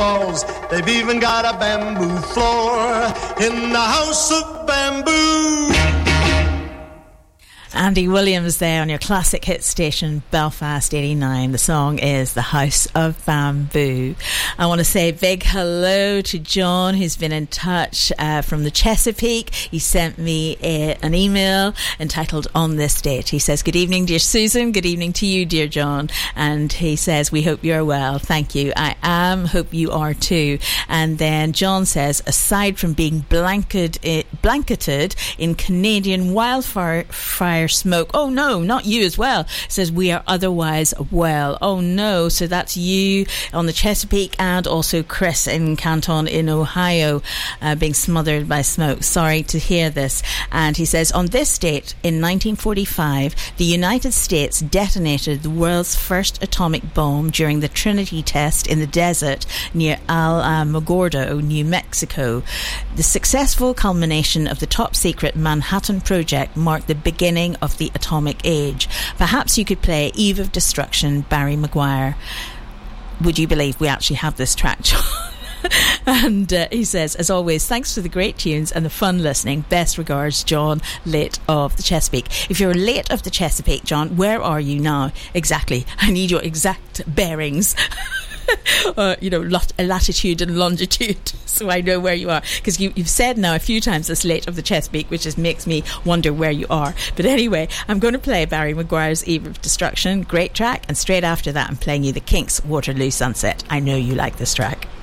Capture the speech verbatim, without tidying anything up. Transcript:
walls. They've even got a bamboo floor in the house of bamboo. Andy Williams there on your classic hit station Belfast eighty-nine. The song is The House of Bamboo. I want to say a big hello to John, who's been in touch uh, from the Chesapeake. He sent me a, an email entitled On This Date. He says, good evening, dear Susan. Good evening to you, dear John. And he says, we hope you're well. Thank you. I am. Hope you are too. And then John says, aside from being blanketed, blanketed in Canadian wildfire fire smoke. Oh no, not you as well. Says we are otherwise well. Oh no. So that's you on the Chesapeake and also Chris in Canton in Ohio uh, being smothered by smoke. Sorry to hear this. And he says on this date in nineteen forty-five, the United States detonated the world's first atomic bomb during the Trinity test in the desert near Alamogordo, New Mexico. The successful culmination of the top secret Manhattan Project marked the beginning of the atomic age. Perhaps you could play Eve of Destruction, Barry Maguire. Would you believe we actually have this track, John? And uh, he says, as always, thanks for the great tunes and the fun listening. Best regards, John, late of the Chesapeake. If you're late of the Chesapeake, John, where are you now? Exactly. I need your exact bearings. Uh, you know, lat- latitude and longitude, so I know where you are, because you, you've said now a few times this late of the Chesapeake, which just makes me wonder where you are. But anyway, I'm going to play Barry Maguire's Eve of Destruction, great track, and straight after that I'm playing you the Kinks' Waterloo Sunset. I know you like this track.